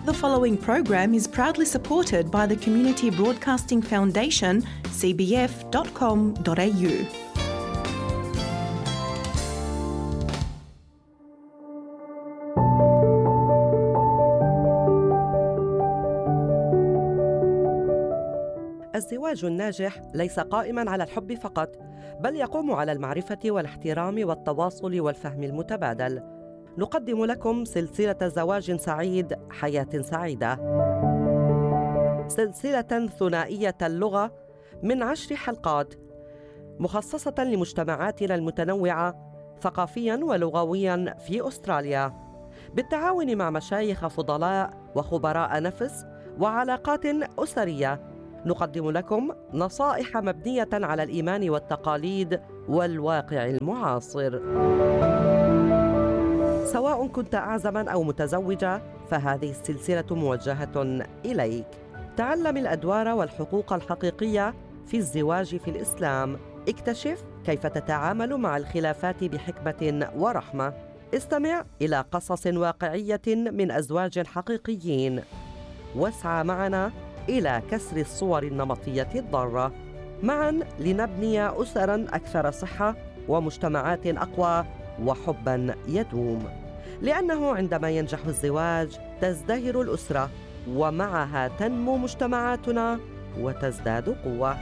The following program is proudly supported by the Community Broadcasting Foundation, cbf.com.au. الزواج الناجح ليس قائماً على الحب فقط، بل يقوم على المعرفة والاحترام والتواصل والفهم المتبادل. نقدم لكم سلسلة زواج سعيد حياة سعيدة، سلسلة ثنائية اللغة من 10 حلقات مخصصة لمجتمعاتنا المتنوعة ثقافياً ولغوياً في أستراليا، بالتعاون مع مشايخ فضلاء وخبراء نفس وعلاقات أسرية. نقدم لكم نصائح مبنية على الإيمان والتقاليد والواقع المعاصر. سواء كنت أعزباً أو متزوجة، فهذه السلسلة موجهة إليك. تعلم الأدوار والحقوق الحقيقية في الزواج في الإسلام. اكتشف كيف تتعامل مع الخلافات بحكمة ورحمة. استمع إلى قصص واقعية من أزواج حقيقيين، واسعى معنا إلى كسر الصور النمطية الضارة. معا لنبني أسراً أكثر صحة ومجتمعات أقوى وحباً يدوم، لأنه عندما ينجح الزواج تزدهر الأسرة، ومعها تنمو مجتمعاتنا وتزداد قوة.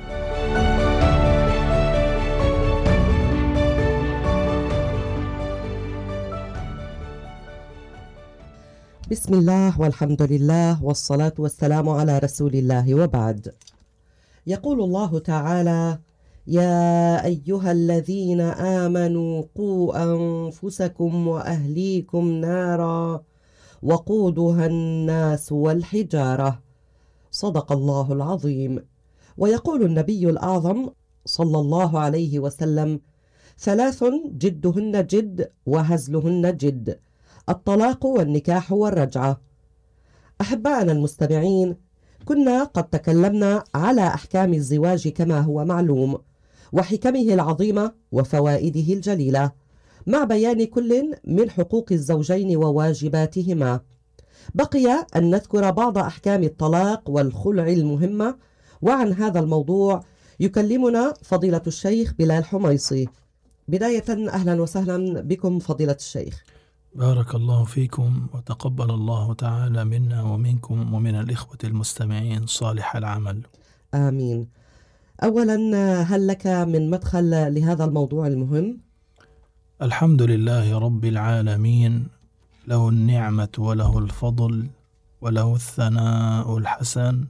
بسم الله والحمد لله والصلاة والسلام على رسول الله، وبعد. يقول الله تعالى: يا أيها الذين آمنوا قوا أنفسكم وأهليكم نارا وقودها الناس والحجارة. صدق الله العظيم. ويقول النبي الأعظم صلى الله عليه وسلم: 3 جدهن جد وهزلهن جد، الطلاق والنكاح والرجعة. أحبائنا المستمعين، كنا قد تكلمنا على أحكام الزواج كما هو معلوم، وحكمه العظيمة وفوائده الجليلة، مع بيان كل من حقوق الزوجين وواجباتهما. بقي أن نذكر بعض أحكام الطلاق والخلع المهمة، وعن هذا الموضوع يكلمنا فضيلة الشيخ بلال حميصي. بداية أهلا وسهلا بكم فضيلة الشيخ. بارك الله فيكم، وتقبل الله تعالى منا ومنكم ومن الإخوة المستمعين صالح العمل. آمين. أولا، هل لك من مدخل لهذا الموضوع المهم؟ الحمد لله رب العالمين، له النعمة وله الفضل وله الثناء الحسن،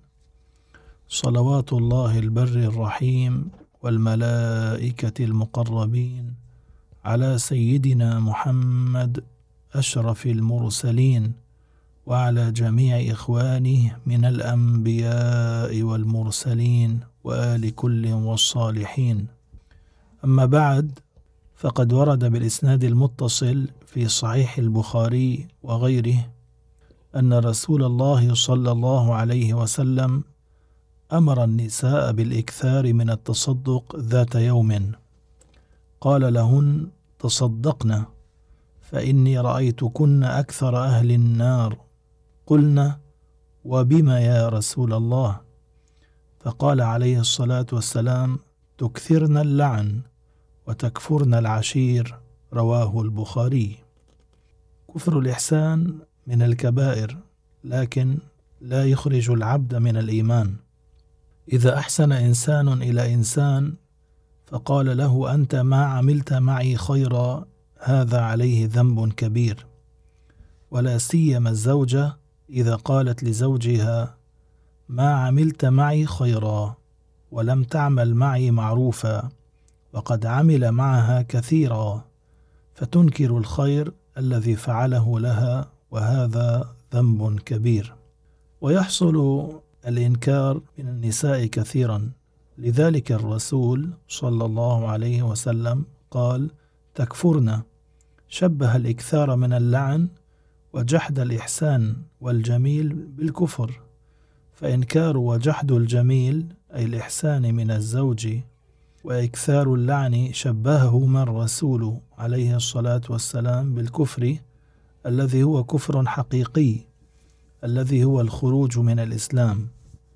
صلوات الله البر الرحيم والملائكة المقربين على سيدنا محمد أشرف المرسلين، وعلى جميع إخوانه من الأنبياء والمرسلين وآل كل والصالحين. أما بعد، فقد ورد بالإسناد المتصل في صحيح البخاري وغيره أن رسول الله صلى الله عليه وسلم أمر النساء بالإكثار من التصدق ذات يوم، قال لهن: تصدقن فإني رأيتكن أكثر أهل النار. قلنا: وبما يا رسول الله؟ فقال عليه الصلاة والسلام: تكثرن اللعن وتكفرن العشير. رواه البخاري. كفر الإحسان من الكبائر، لكن لا يخرج العبد من الإيمان. إذا أحسن إنسان إلى إنسان فقال له: أنت ما عملت معي خيرا، هذا عليه ذنب كبير. ولا سيما الزوجة إذا قالت لزوجها: ما عملت معي خيرا، ولم تعمل معي معروفا، وقد عمل معها كثيرا، فتنكر الخير الذي فعله لها، وهذا ذنب كبير. ويحصل الإنكار من النساء كثيرا، لذلك الرسول صلى الله عليه وسلم قال: تكفرن، شبه الإكثار من اللعن وجحد الإحسان والجميل بالكفر. فإنكار وجحد الجميل أي الإحسان من الزوج وإكثار اللعن شبههما الرسول عليه الصلاة والسلام بالكفر، الذي هو كفر حقيقي، الذي هو الخروج من الإسلام،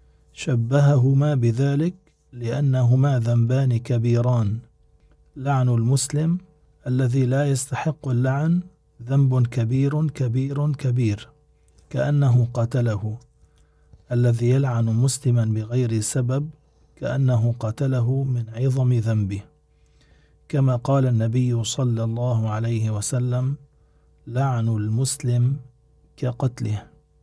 شبههما بذلك لأنهما ذنبان كبيران. لعن المسلم الذي لا يستحق اللعن ذنب كبير كبير كبير، كأنه قتله. الذي يلعن مسلما بغير سبب كأنه قتله من عظم ذنبه، كما قال النبي صلى الله عليه وسلم: لعن المسلم كقتله.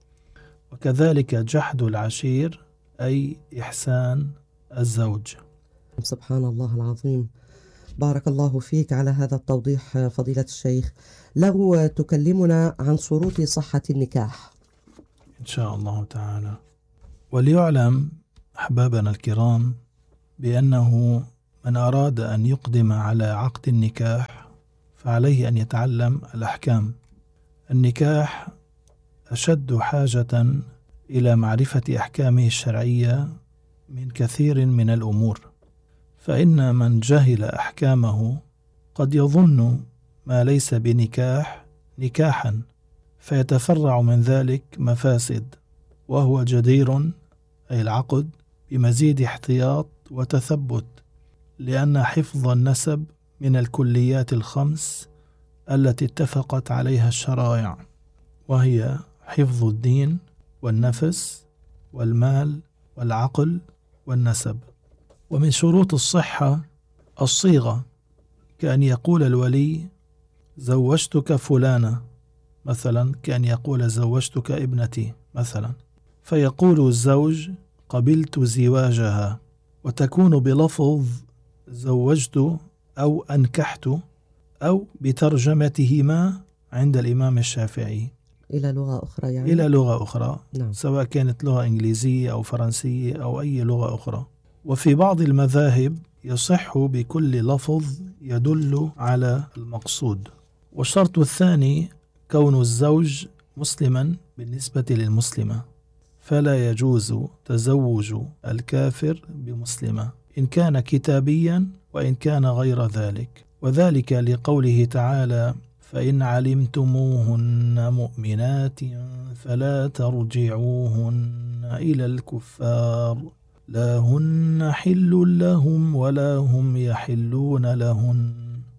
وكذلك جحد العشير أي إحسان الزوج. سبحان الله العظيم. بارك الله فيك على هذا التوضيح فضيلة الشيخ. لو تكلمنا عن شروط صحة النكاح. إن شاء الله تعالى. وليعلم أحبابنا الكرام بأنه من أراد أن يقدم على عقد النكاح فعليه أن يتعلم الأحكام. النكاح أشد حاجة إلى معرفة أحكامه الشرعية من كثير من الأمور، فإن من جهل أحكامه قد يظن ما ليس بنكاح نكاحا، فيتفرع من ذلك مفاسد، وهو جدير أي العقد بمزيد احتياط وتثبت، لأن حفظ النسب من الكليات الخمس التي اتفقت عليها الشرائع، وهي حفظ الدين والنفس والمال والعقل والنسب. ومن شروط الصحة الصيغة، كأن يقول الولي زوجتك فلانة مثلا، كأن يقول زوجتك ابنتي مثلا، فيقول الزوج قبلت زواجها، وتكون بلفظ زوجت أو أنكحت أو بترجمتهما عند الإمام الشافعي إلى لغة أخرى، يعني إلى لغة أخرى. نعم. سواء كانت لغة إنجليزية أو فرنسية أو أي لغة أخرى. وفي بعض المذاهب يصح بكل لفظ يدل على المقصود. والشرط الثاني كون الزوج مسلما بالنسبة للمسلمة، فلا يجوز تزوج الكافر بمسلمة إن كان كتابيا وإن كان غير ذلك، وذلك لقوله تعالى: فإن علمتموهن مؤمنات فلا ترجعوهن إلى الكفار لا هن حل لهم ولا هم يحلون لهن.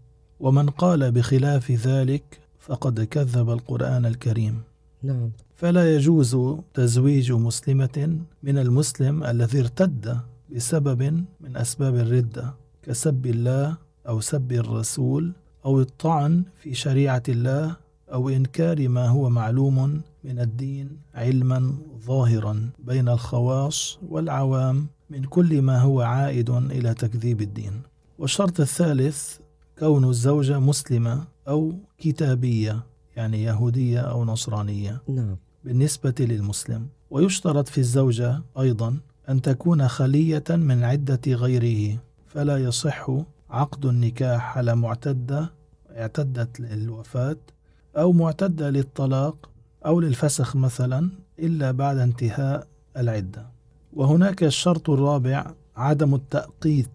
ومن قال بخلاف ذلك فقد كذب القرآن الكريم. نعم. فلا يجوز تزويج مسلمة من المسلم الذي ارتد بسبب من أسباب الردة، كسب الله أو سب الرسول أو الطعن في شريعة الله أو إنكار ما هو معلوم من الدين علما ظاهرا بين الخواص والعوام من كل ما هو عائد إلى تكذيب الدين. والشرط الثالث كون الزوجة مسلمة أو كتابية، يعني يهودية أو نصرانية. نعم. بالنسبة للمسلم. ويشترط في الزوجة أيضا أن تكون خلية من عدة غيره، فلا يصح عقد النكاح على معتدة اعتدت للوفاة أو معتدة للطلاق أو للفسخ مثلا إلا بعد انتهاء العدة. وهناك الشرط الرابع عدم التأقيت،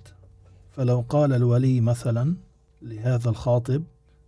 فلو قال الولي مثلا لهذا الخاطب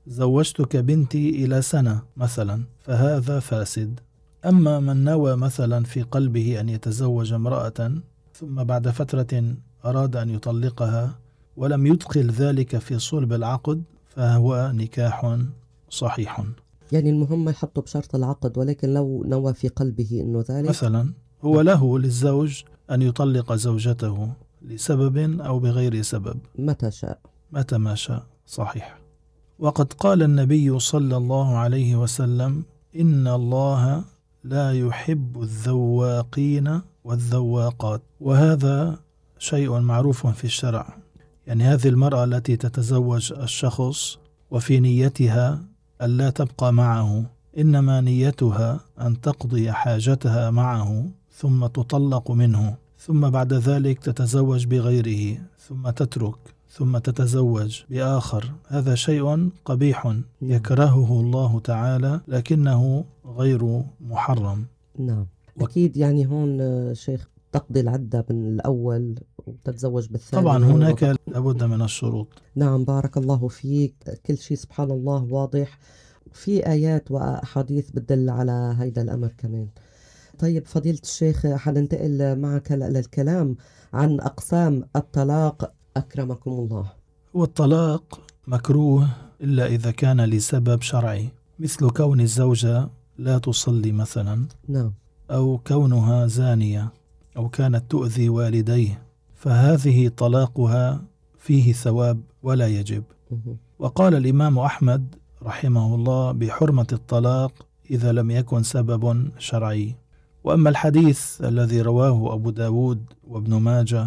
زوجتك بنتي إلى سنة مثلا فهذا فاسد. أما من نوى مثلا في قلبه أن يتزوج امرأة ثم بعد فترة أراد أن يطلقها ولم يدخل ذلك في صلب العقد فهو نكاح صحيح. يعني المهم يحطه بشرط العقد، ولكن لو نوى في قلبه أنه ذلك مثلا هو له للزوج أن يطلق زوجته لسبب أو بغير سبب متى شاء متى ما شاء. صحيح. وقد قال النبي صلى الله عليه وسلم: إن الله لا يحب الذواقين والذواقات. وهذا شيء معروف في الشرع، يعني هذه المرأة التي تتزوج الشخص وفي نيتها ألا تبقى معه، إنما نيتها أن تقضي حاجتها معه ثم تطلق منه، ثم بعد ذلك تتزوج بغيره ثم تترك ثم تتزوج بآخر. هذا شيء قبيح يكرهه الله تعالى لكنه غير محرم. نعم. أكيد يعني هون شيخ تقضي العدة من الأول وتتزوج بالثاني. طبعا هناك لابد من الشروط. نعم. بارك الله فيك. كل شيء سبحان الله واضح، في آيات وأحاديث بتدل على هيدا الأمر كمان. طيب فضيلة الشيخ، حننتقل معك للكلام عن أقسام الطلاق أكرمكم الله. والطلاق مكروه إلا إذا كان لسبب شرعي، مثل كون الزوجة لا تصلي مثلا، نعم. أو كونها زانية، أو كانت تؤذي والديه، فهذه طلاقها فيه ثواب ولا يجب. وقال الإمام أحمد رحمه الله بحرمة الطلاق إذا لم يكن سبب شرعي. وأما الحديث الذي رواه أبو داود وابن ماجه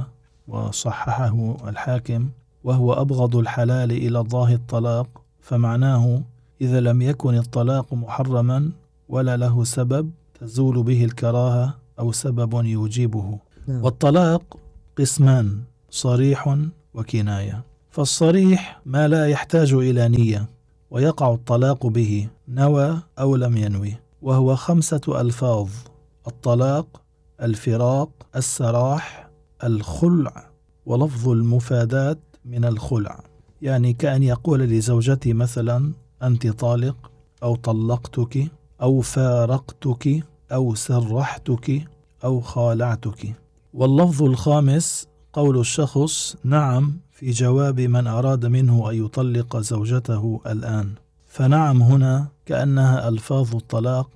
وصححه الحاكم، وهو أبغض الحلال إلى الله الطلاق، فمعناه إذا لم يكن الطلاق محرما ولا له سبب تزول به الكراهة أو سبب يوجبه. والطلاق قسمان: صريح وكناية. فالصريح ما لا يحتاج إلى نية ويقع الطلاق به نوى أو لم ينوي، وهو 5 ألفاظ: الطلاق، الفراق، السراح، الخلع، ولفظ المفادات من الخلع. يعني كأن يقول لزوجتي مثلا أنت طالق، أو طلقتك، أو فارقتك، أو سرحتك، أو خالعتك. واللفظ الخامس قول الشخص نعم في جواب من أراد منه أن يطلق زوجته الآن. فنعم هنا كأنها ألفاظ الطلاق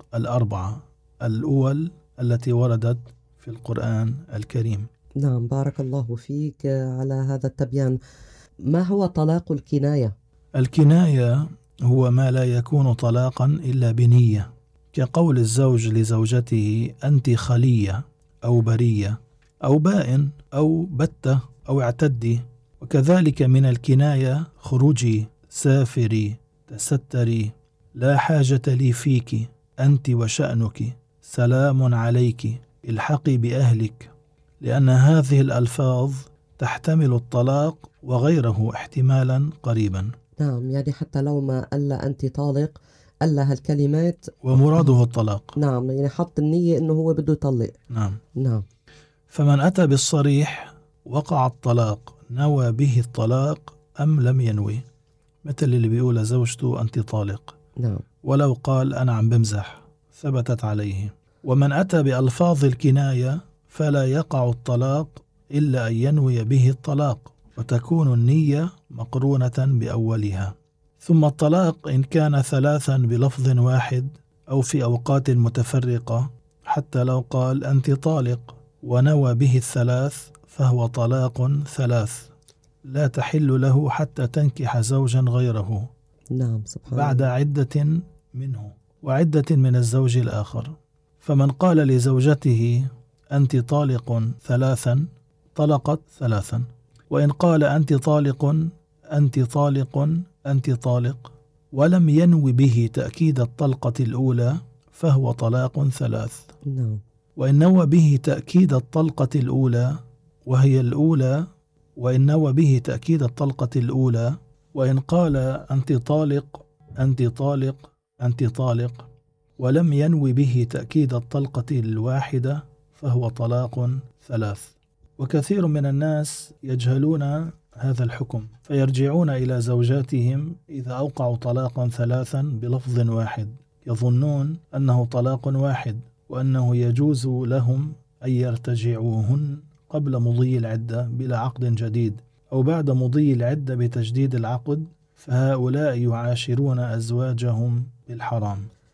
4 الأول التي وردت في القرآن الكريم. نعم، بارك الله فيك على هذا التبيان. ما هو طلاق الكناية؟ الكناية هو ما لا يكون طلاقا إلا بنية، كقول الزوج لزوجته أنت خلية، أو برية، أو بائن، أو بتة، أو اعتدي. وكذلك من الكناية خروجي، سافري، تستري، لا حاجة لي فيك، أنت وشأنك، سلام عليك، الحقي بأهلك. لأن هذه الألفاظ تحتمل الطلاق وغيره احتمالا قريبا. نعم، يعني حتى لو ما قال أنت طالق قال هالكلمات ومراده الطلاق. نعم، يعني حط النية أنه هو بده يطلق. نعم. فمن أتى بالصريح وقع الطلاق نوى به الطلاق أم لم ينوي، مثل اللي بيقول زوجته أنت طالق. نعم. ولو قال أنا عم بمزح ثبتت عليه. ومن أتى بألفاظ الكناية فلا يقع الطلاق إلا أن ينوي به الطلاق، وتكون النية مقرونة بأولها. ثم الطلاق إن كان 3 بلفظ واحد أو في أوقات متفرقة، حتى لو قال أنت طالق ونوى به 3 فهو طلاق 3 لا تحل له حتى تنكح زوجا غيره. نعم، سبحان بعد الله. عدة منه وعدة من الزوج الآخر. فمن قال لزوجته أنت طالق 3 طلقت 3، وإن قال أنت طالق، أنت طالق، أنت طالق، ولم ينوي به تأكيد الطلقة الأولى فهو طلاق 3. نعم. وإن نوى به تأكيد الطلقة الأولى وهي الأولى، وإن نوى به تأكيد الطلقة الأولى، وإن قال أنت طالق، أنت طالق، أنت طالق، ولم ينوي به تأكيد الطلقة الواحدة فهو طلاق 3. وكثير من الناس يجهلون هذا الحكم فيرجعون إلى زوجاتهم إذا أوقعوا طلاقا 3 بلفظ واحد، يظنون أنه طلاق واحد وأنه يجوز لهم أن يرتجعوهن قبل مضي العدة بلا عقد جديد، أو بعد مضي العدة بتجديد العقد، فهؤلاء يعاشرون أزواجهم بالحرام.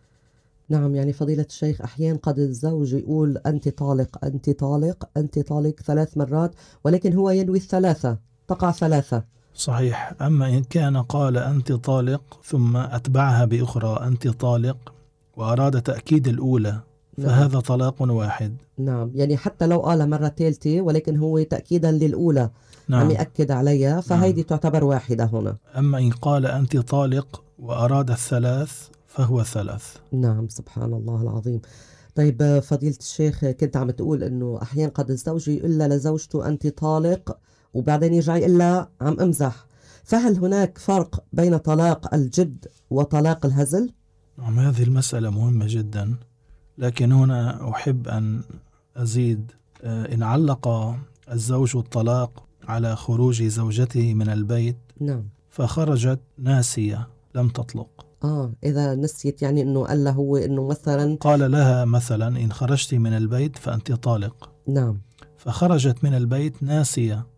نعم، يعني فضيلة الشيخ أحيانا قد الزوج يقول أنت طالق، أنت طالق، أنت طالق 3 مرات، ولكن هو ينوي 3 تقع 3. صحيح. أما إن كان قال أنت طالق ثم أتبعها بأخرى أنت طالق وأراد تأكيد الأولى فهذا طلاق واحد. نعم، يعني حتى لو قال مرة ثالثة ولكن هو تأكيدا للأولى عم يأكد عليها، فهيدي تعتبر واحدة هنا. أما إن قال أنت طالق وأراد 3 فهو 3. نعم، سبحان الله العظيم. طيب فضيلة الشيخ، كنت عم تقول أنه أحيانا قد الزوج يقول لزوجته أنت طالق وبعدين يرجع يقول لها عم أمزح، فهل هناك فرق بين طلاق الجد وطلاق الهزل؟ نعم، هذه المسألة مهمة جدا، لكن هنا أحب أن أزيد. إن علق الزوج الطلاق على خروج زوجته من البيت نعم. فخرجت ناسية لم تطلق، إذا نسيت يعني إنه قال له هو إنه مثلا قال لها مثلا إن خرجت من البيت فأنت طالق. نعم. فخرجت من البيت ناسية،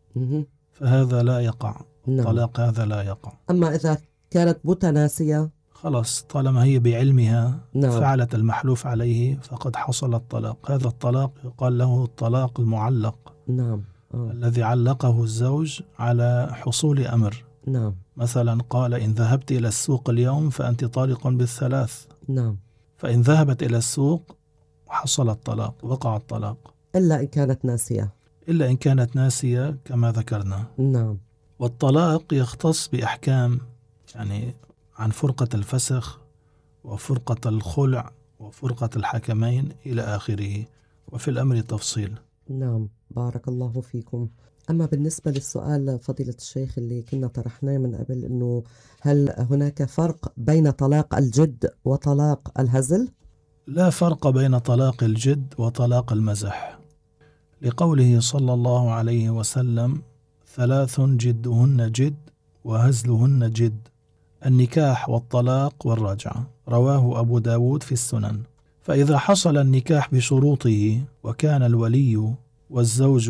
فهذا لا يقع. نعم. طلاق هذا لا يقع. أما إذا كانت متناسية خلاص طالما هي بعلمها نعم. فعلت المحلوف عليه فقد حصل الطلاق. هذا الطلاق يقال له الطلاق المعلق. نعم. الذي علقه الزوج على حصول أمر. نعم. مثلا قال إن ذهبت إلى السوق اليوم فأنت طالق بالثلاث. نعم. فإن ذهبت إلى السوق حصل الطلاق، وقع الطلاق، إلا إن كانت ناسية. إلا إن كانت ناسية كما ذكرنا. نعم. والطلاق يختص بأحكام يعني عن فرقة الفسخ وفرقة الخلع وفرقة الحكمين إلى آخره، وفي الأمر تفصيل. نعم، بارك الله فيكم. أما بالنسبة للسؤال فضيلة الشيخ اللي كنا طرحناه من قبل، إنه هل هناك فرق بين طلاق الجد وطلاق الهزل؟ لا فرق بين طلاق الجد وطلاق المزح، لقوله صلى الله عليه وسلم: 3 جدهن جد وهزلهن جد، النكاح والطلاق والرجعة. رواه أبو داود في السنن. فإذا حصل النكاح بشروطه وكان الولي والزوج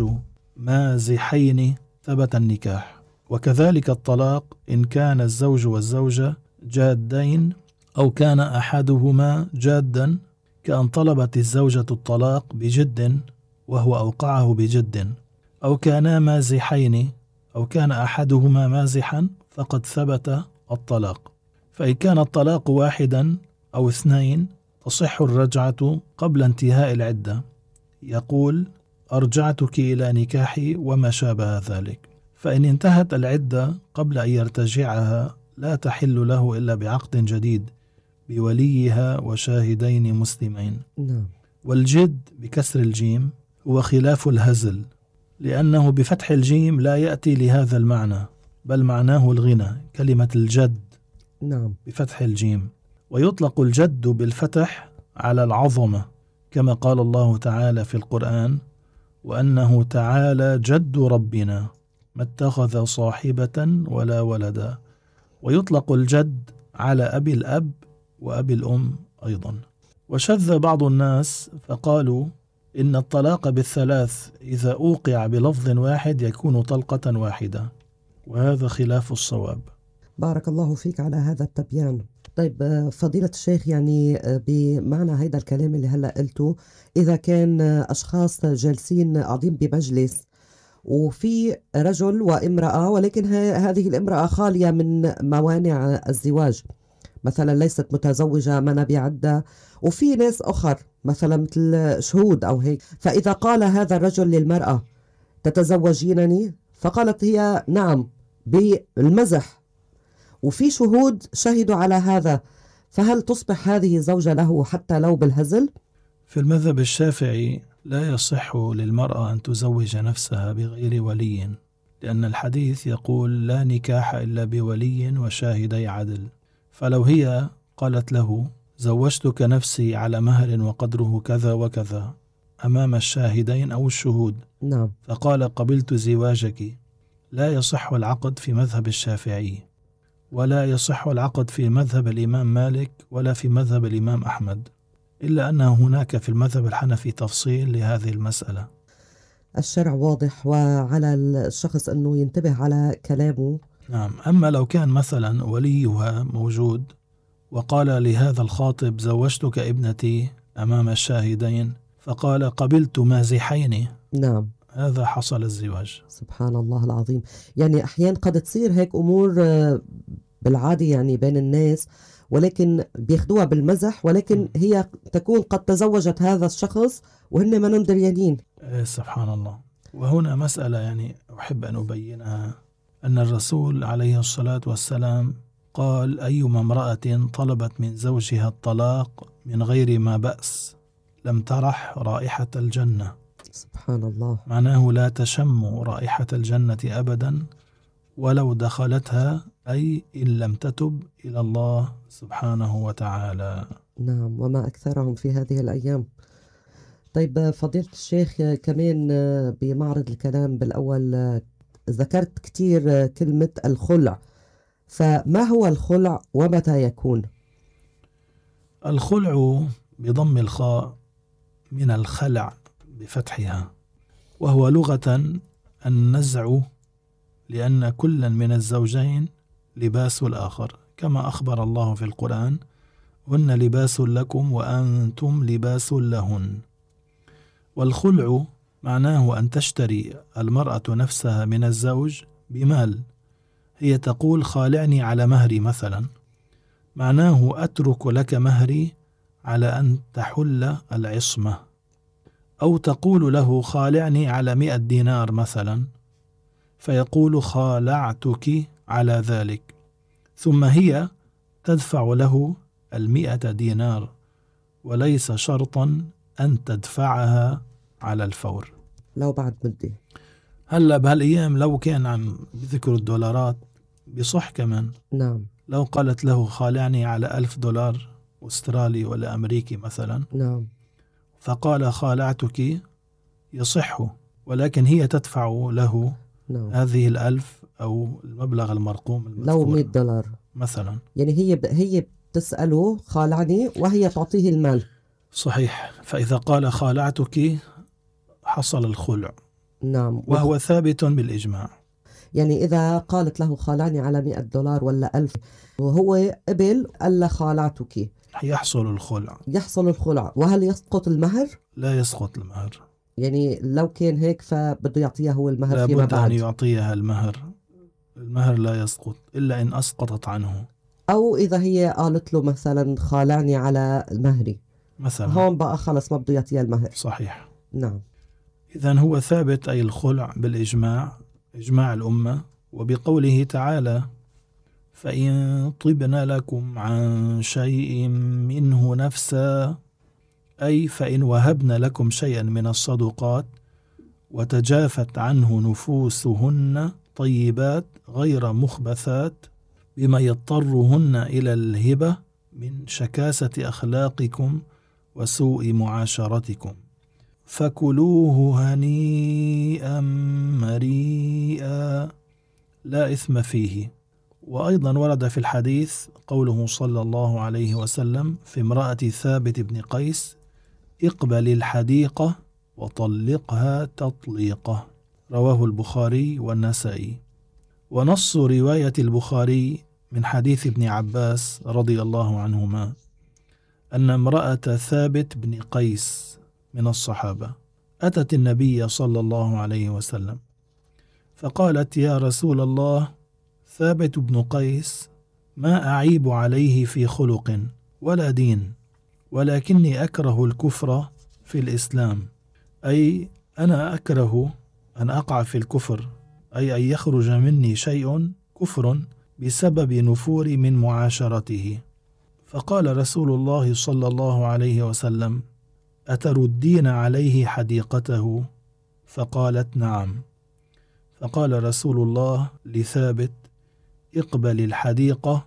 مازحين ثبت النكاح. وكذلك الطلاق إن كان الزوج والزوجة جادين أو كان أحدهما جادا، كأن طلبت الزوجة الطلاق بجد وهو أوقعه بجد، أو كانا مازحين أو كان أحدهما مازحا، فقد ثبت الطلاق. فإن كان الطلاق واحدا أو 2 تصح الرجعة قبل انتهاء العدة. يقول: أرجعتك إلى نكاحي وما شابه ذلك. فإن انتهت العدة قبل أن يرتجعها لا تحل له إلا بعقد جديد بوليها وشاهدين مسلمين. والجد بكسر الجيم هو خلاف الهزل، لأنه بفتح الجيم لا يأتي لهذا المعنى، بل معناه الغنى، كلمة الجد بفتح الجيم. ويطلق الجد بالفتح على العظمة، كما قال الله تعالى في القرآن: وأنه تعالى جد ربنا ما اتخذ صاحبة ولا ولدا. ويطلق الجد على أبي الأب وأبي الأم أيضا. وشذ بعض الناس فقالوا إن الطلاق بالثلاث إذا أوقع بلفظ واحد يكون طلقة واحدة، وهذا خلاف الصواب. بارك الله فيك على هذا التبيان. طيب فضيلة الشيخ، يعني بمعنى هذا الكلام اللي هلأ قلته، إذا كان أشخاص جالسين قاعدين بمجلس وفي رجل وامرأة، ولكن هذه الامرأة خالية من موانع الزواج، مثلا ليست متزوجة، ما بعدة، وفي ناس أخر مثلا مثل شهود أو هيك، فإذا قال هذا الرجل للمرأة: تتزوجينني؟ فقالت هي نعم بالمزح، وفي شهود شهدوا على هذا، فهل تصبح هذه زوجة له حتى لو بالهزل؟ في المذهب الشافعي لا يصح للمرأة أن تزوج نفسها بغير ولي، لأن الحديث يقول: لا نكاح إلا بولي وشاهدي عدل. فلو هي قالت له: زوجتك نفسي على مهر وقدره كذا وكذا، أمام الشاهدين أو الشهود، فقال: قبلت زواجك، لا يصح العقد في مذهب الشافعي، ولا يصح العقد في مذهب الإمام مالك ولا في مذهب الإمام أحمد، إلا أن هناك في المذهب الحنفي تفصيل لهذه المسألة. الشرع واضح، وعلى الشخص أنه ينتبه على كلامه. نعم. أما لو كان مثلا وليها موجود وقال لهذا الخاطب: زوجتك ابنتي أمام الشاهدين، فقال: قبلت مازحين، هذا حصل الزواج. سبحان الله العظيم. يعني أحيانا قد تصير هيك أمور بالعادي يعني بين الناس، ولكن بياخدوها بالمزح، ولكن هي تكون قد تزوجت هذا الشخص وهن ما دريانين. سبحان الله. وهنا مسألة يعني أحب أن أبينها، أن الرسول عليه الصلاة والسلام قال: أيما امرأة طلبت من زوجها الطلاق من غير ما بأس لم ترح رائحة الجنة. سبحان الله. معناه لا تشم رائحة الجنة أبدا ولو دخلتها، أي إن لم تتب إلى الله سبحانه وتعالى. نعم، وما أكثرهم في هذه الأيام. طيب فضيلة الشيخ، كمان بمعرض الكلام بالأول ذكرت كتير كلمة الخلع، فما هو الخلع ومتى يكون؟ الخلع بضم الخاء من الخلع بفتحها، وهو لغة النزع، لأن كلا من الزوجين لباس الآخر، كما أخبر الله في القرآن: هن لباس لكم وأنتم لباس لهن. والخلع معناه أن تشتري المرأة نفسها من الزوج بمال، هي تقول: خالعني على مهري مثلا، معناه أترك لك مهري على أن تحل العصمة. أو تقول له: خالعني على 100 دينار مثلا، فيقول: خالعتك على ذلك، ثم هي تدفع له 100 دينار، وليس شرطا أن تدفعها على الفور. لو بعد مدة. هلا بهالأيام لو كان عم بذكر الدولارات بصح كمان. نعم. لو قالت له: خالعني على 1000 دولار أسترالي ولا أمريكي مثلا، نعم. فقال: خالعتك، يصح، ولكن هي تدفع له نعم. هذه 1000 أو المبلغ المرقوم المذكور، لو 100 دولار مثلا. يعني هي بتسأله: خالعني، وهي تعطيه المال. صحيح. فإذا قال: خالعتك، حصل الخلع. نعم. وهو ثابت بالإجماع. يعني إذا قالت له: خالعني على 100 دولار ولا 1000، وهو قبل قال: خالعتك، يحصل الخلع. يحصل الخلع. وهل يسقط المهر؟ لا يسقط المهر. يعني لو كان هيك فبده يعطيها هو المهر فيما لابد بعد. أن يعطيها المهر. المهر لا يسقط إلا إن أسقطت عنه، أو إذا هي قالت له مثلا: خالعني على مهري مثلا. هون بقى خلص ما بده يعطيها المهر. صحيح. نعم. إذن هو ثابت، أي الخلع، بالإجماع، إجماع الأمة. وبقوله تعالى: فإن طبن لكم عن شيء منه نفسا، أي فإن وهبن لكم شيئا من الصدقات وتجافت عنه نفوسهن طيبات غير مخبثات بما يضطرهن إلى الهبة من شكاسة أخلاقكم وسوء معاشرتكم، فكلوه هنيئا مريئا لا إثم فيه. وأيضا ورد في الحديث قوله صلى الله عليه وسلم في امرأة ثابت بن قيس: اقبل الحديقة وطلقها تطليقة، رواه البخاري والنسائي. ونص رواية البخاري من حديث ابن عباس رضي الله عنهما أن امرأة ثابت بن قيس من الصحابة أتت النبي صلى الله عليه وسلم فقالت: يا رسول الله، ثابت بن قيس ما أعيب عليه في خلق ولا دين، ولكني أكره الكفر في الإسلام، أي أنا أكره أن أقع في الكفر، أي أن يخرج مني شيء كفر بسبب نفوري من معاشرته. فقال رسول الله صلى الله عليه وسلم: أتردين عليه حديقته؟ فقالت: نعم. فقال رسول الله لثابت: اقبل الحديقة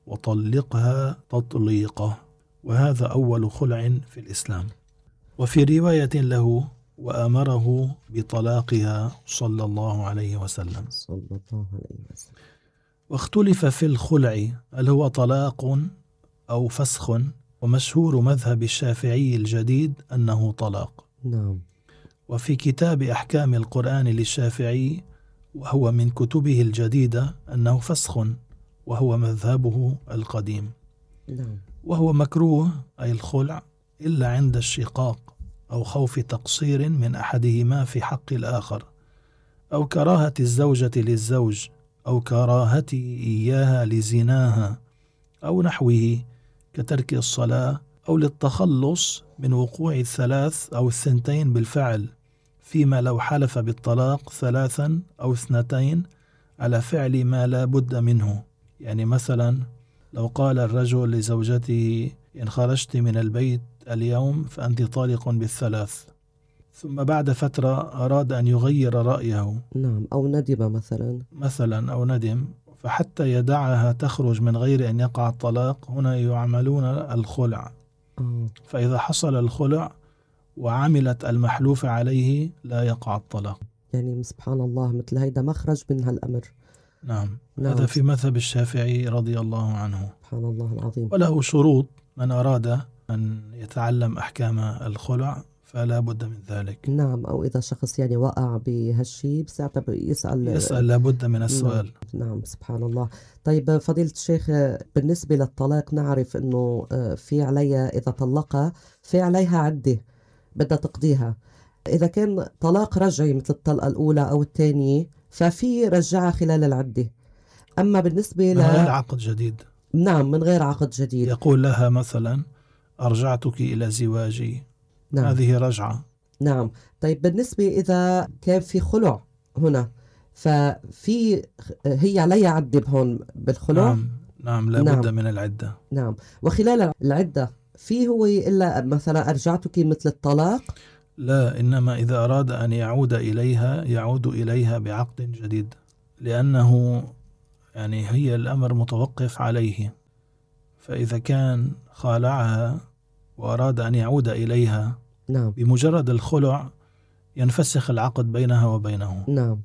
وطلقها تطليقة. وهذا أول خلع في الإسلام. وفي رواية له: وأمره بطلاقها صلى الله عليه وسلم. صلى الله عليه وسلم. واختلف في الخلع هل هو طلاق أو فسخ، ومشهور مذهب الشافعي الجديد أنه طلاق. نعم. وفي كتاب أحكام القرآن للشافعي، وهو من كتبه الجديدة، أنه فسخ، وهو مذهبه القديم. نعم. وهو مكروه، أي الخلع، إلا عند الشقاق أو خوف تقصير من أحدهما في حق الآخر، أو كراهة الزوجة للزوج، أو كراهته إياها لزناها، أو نحوه كترك الصلاة، أو للتخلص من وقوع 3 أو 2 بالفعل، فيما لو حلف بالطلاق 3 أو 2 على فعل ما لا بد منه. يعني مثلا لو قال الرجل لزوجته: إن خرجت من البيت اليوم فأنت طالق بال3، ثم بعد فترة أراد أن يغير رأيه. نعم. أو ندم مثلا أو ندم، فحتى يدعها تخرج من غير أن يقع الطلاق، هنا يعملون الخلع. فإذا حصل الخلع وعملت المحلوف عليه لا يقع الطلاق. يعني سبحان الله، مثل هيدا مخرج من هالأمر. نعم. نعم. هذا في مذهب الشافعي رضي الله عنه. سبحان الله العظيم. وله شروط، من أراد أن يتعلم أحكام الخلع فلا بد من ذلك. نعم، أو إذا شخص يعني وقع بهالشيء بساعتها يسأل لا بد من السؤال. نعم سبحان الله. طيب فضيلة الشيخ، بالنسبة للطلاق نعرف أنه في عليها إذا طلقها في عليها عدة بدها تقضيها. إذا كان طلاق رجعي مثل الطلقة الأولى أو الثانية ففي رجعها خلال العدة. أما بالنسبة من غير عقد جديد. نعم، من غير عقد جديد. يقول لها مثلا أرجعتك إلى زواجي. نعم. هذه رجعة. نعم. طيب بالنسبة إذا كان في خلع هنا ففي هي عليها عدة هون بالخلع. نعم لا بد من العدة. نعم. وخلال العدة في هو إلا مثلا أرجعتك مثل الطلاق؟ لا، إنما إذا أراد أن يعود إليها يعود إليها بعقد جديد، لأنه يعني هي الأمر متوقف عليه. فإذا كان خالعها وأراد أن يعود إليها نعم. بمجرد الخلع ينفسخ العقد بينها وبينه. نعم.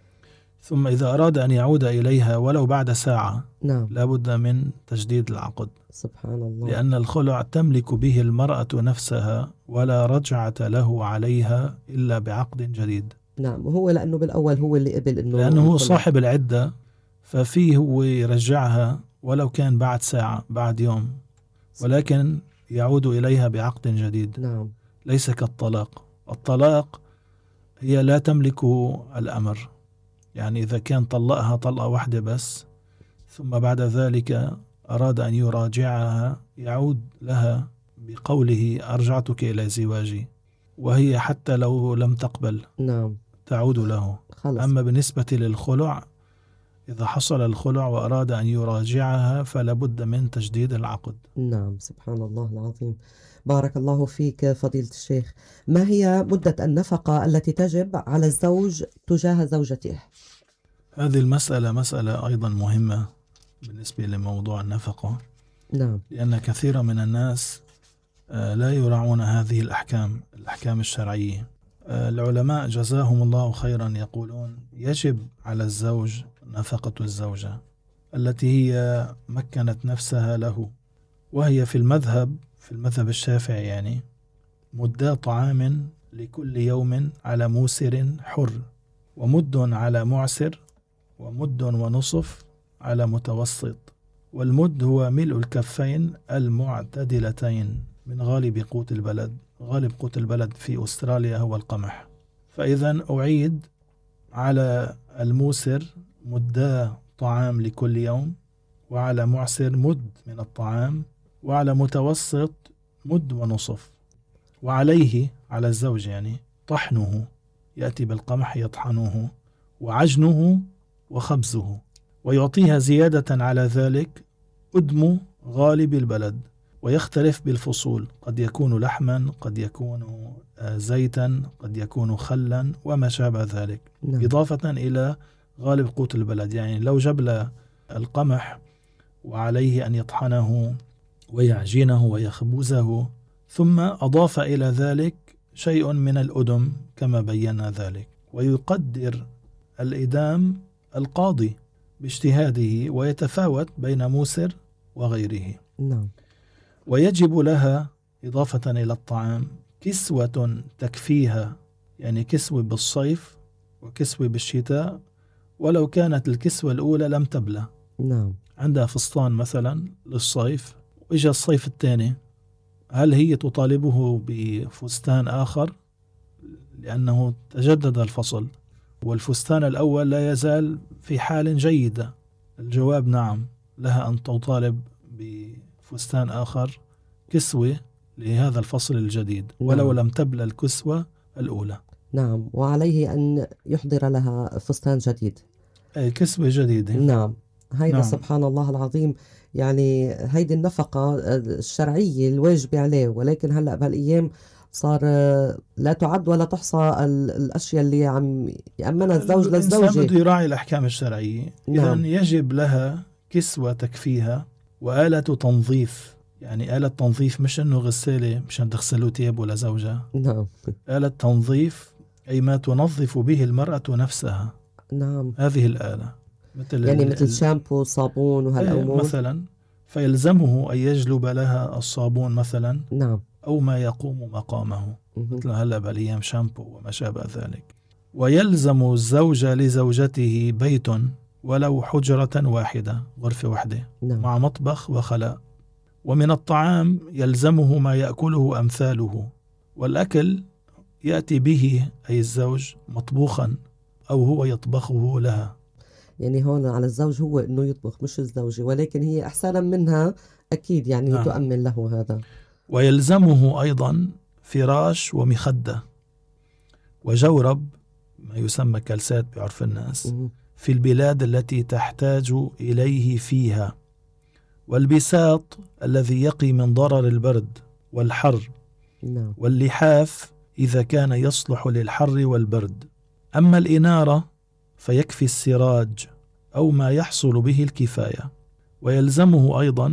ثم إذا أراد أن يعود إليها ولو بعد ساعة نعم. لا بد من تجديد العقد. سبحان الله. لأن الخلع تملك به المرأة نفسها ولا رجعة له عليها إلا بعقد جديد. نعم. وهو لأنه بالأول هو اللي قبل إنه لأنه هو صاحب العدة، ففيه هو يرجعها ولو كان بعد ساعة بعد يوم، ولكن يعود إليها بعقد جديد. نعم. ليس كالطلاق. الطلاق هي لا تملك الأمر، يعني إذا كان طلقها طلقة واحدة بس ثم بعد ذلك أراد أن يراجعها يعود لها بقوله أرجعتك إلى زواجي، وهي حتى لو لم تقبل نعم تعود له. خلص. أما بالنسبة للخلع، إذا حصل الخلع وأراد أن يراجعها فلا بد من تجديد العقد. نعم سبحان الله العظيم. بارك الله فيك فضيلة الشيخ. ما هي مدة النفقة التي تجب على الزوج تجاه زوجته؟ هذه المسألة مسألة أيضا مهمة بالنسبة لموضوع النفقة. نعم. لأن كثير من الناس لا يراعون هذه الأحكام الشرعية. العلماء جزاهم الله خيرا يقولون يجب على الزوج نفقة الزوجة التي هي مكنت نفسها له، وهي في المذهب الشافعي يعني مدة طعام لكل يوم على موسر حر، ومد على معسر، ومد ونصف على متوسط، والمد هو ملء الكفين المعتدلتين من غالب قوت البلد. غالب قوت البلد في أستراليا هو القمح. فإذا أعيد على الموسر مدا طعام لكل يوم، وعلى معسر مد من الطعام، وعلى متوسط مد ونصف، وعليه على الزوج يعني طحنه، يأتي بالقمح يطحنه، وعجنه وخبزه، ويعطيها زيادة على ذلك أدم غالب البلد، ويختلف بالفصول، قد يكون لحما، قد يكون زيتا، قد يكون خلا وما شابه ذلك. نعم. إضافة إلى غالب قوت البلد، يعني لو جبل القمح وعليه أن يطحنه ويعجنه ويخبزه، ثم أضاف إلى ذلك شيء من الأدم كما بينا ذلك، ويقدر الإدام القاضي باجتهاده ويتفاوت بين موسر وغيره. نعم. ويجب لها إضافة إلى الطعام كسوة تكفيها، يعني كسوة بالصيف وكسوة بالشتاء، ولو كانت الكسوة الأولى لم تبلى. نعم. عندها فستان مثلا للصيف وإجا الصيف الثاني، هل هي تطالبه بفستان آخر لأنه تجدد الفصل والفستان الأول لا يزال في حال جيدة؟ الجواب نعم، لها أن تطالب بفستان آخر كسوة لهذا الفصل الجديد ولو لم تبلى الكسوة الأولى. نعم. وعليه أن يحضر لها فستان جديد، أي كسوة جديدة. نعم. هيدا نعم. سبحان الله العظيم. يعني هيدي النفقة الشرعية الواجبة عليه، ولكن هلأ بهالأيام صار لا تعد ولا تحصى الأشياء اللي عم يأمنها الزوج للزوجة. الإنسان بده يراعي الأحكام الشرعية. نعم. إذن يجب لها كسوة تكفيها وآلة تنظيف، يعني آلة تنظيف مش إنه غسالة مشان تغسلوا ثياب ولا زوجها. نعم. آلة تنظيف أي ما تنظف به المرأة نفسها. نعم. هذه الآلة يعني مثل شامبو صابون وهالأمور مثلا، فيلزمه أن يجلب لها الصابون مثلا، نعم، أو ما يقوم مقامه مثل هلأ بالأيام شامبو وما شابه ذلك. ويلزم الزوج لزوجته بيت ولو حجرة واحدة، غرفة واحدة، نعم. مع مطبخ وخلاء. ومن الطعام يلزمه ما يأكله أمثاله، والأكل يأتي به أي الزوج مطبوخا أو هو يطبخه لها. يعني هون على الزوج هو إنه يطبخ مش الزوجة، ولكن هي أحسن منها أكيد، يعني نعم. تؤمن له هذا. ويلزمه أيضا فراش ومخدة وجورب، ما يسمى كلسات بعرف الناس، في البلاد التي تحتاج إليه فيها، والبساط الذي يقي من ضرر البرد والحر، نعم. واللحاف إذا كان يصلح للحر والبرد. أما الإنارة فيكفي السراج أو ما يحصل به الكفاية. ويلزمه أيضا